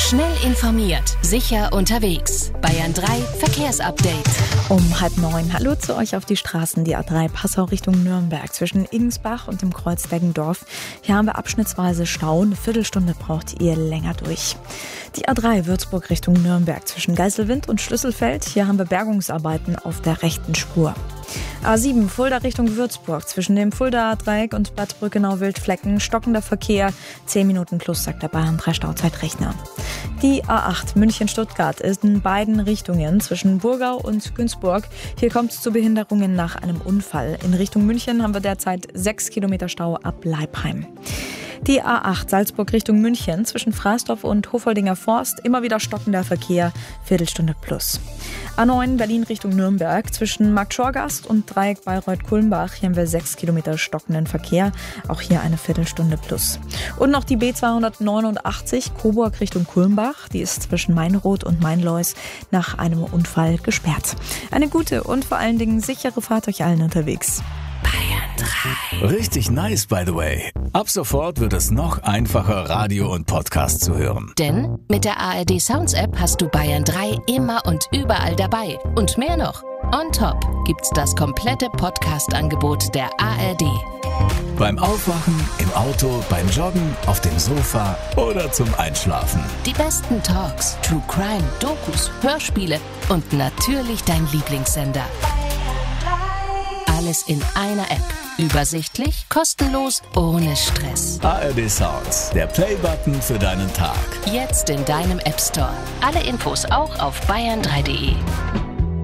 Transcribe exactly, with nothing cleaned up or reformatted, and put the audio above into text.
Schnell informiert, sicher unterwegs. Bayern drei Verkehrsupdate. Um halb neun. Hallo zu euch auf die Straßen. Die A drei Passau Richtung Nürnberg zwischen Ingensbach und dem Kreuz Deggendorf. Hier haben wir abschnittsweise Stau. Eine Viertelstunde braucht ihr länger durch. Die A drei Würzburg Richtung Nürnberg zwischen Geiselwind und Schlüsselfeld. Hier haben wir Bergungsarbeiten auf der rechten Spur. A sieben Fulda Richtung Würzburg zwischen dem Fuldaer Dreieck und Bad Brückenau-Wildflecken stockender Verkehr. zehn Minuten plus, sagt der Bayern drei Stauzeitrechner. Die A acht München-Stuttgart ist in beiden Richtungen zwischen Burgau und Günzburg. Hier kommt es zu Behinderungen nach einem Unfall. In Richtung München haben wir derzeit sechs Kilometer Stau ab Leipheim. Die A acht Salzburg Richtung München zwischen Fraßdorf und Hofoldinger Forst, immer wieder stockender Verkehr, Viertelstunde plus. A neun Berlin Richtung Nürnberg zwischen Marktschorgast und Dreieck Bayreuth-Kulmbach, hier haben wir sechs Kilometer stockenden Verkehr, auch hier eine Viertelstunde plus. Und noch die B zweihundertneunundachtzig Coburg Richtung Kulmbach, die ist zwischen Mainroth und Mainlois nach einem Unfall gesperrt. Eine gute und vor allen Dingen sichere Fahrt euch allen unterwegs. Bayern drei. Richtig nice, by the way. Ab sofort wird es noch einfacher, Radio und Podcast zu hören. Denn mit der A R D Sounds App hast du Bayern drei immer und überall dabei. Und mehr noch. On top gibt's das komplette Podcast-Angebot der A R D. Beim Aufwachen, im Auto, beim Joggen, auf dem Sofa oder zum Einschlafen. Die besten Talks, True Crime, Dokus, Hörspiele und natürlich dein Lieblingssender. Alles in einer App. Übersichtlich, kostenlos, ohne Stress. A R D Sounds, der Play-Button für deinen Tag. Jetzt in deinem App Store. Alle Infos auch auf bayern drei punkt de.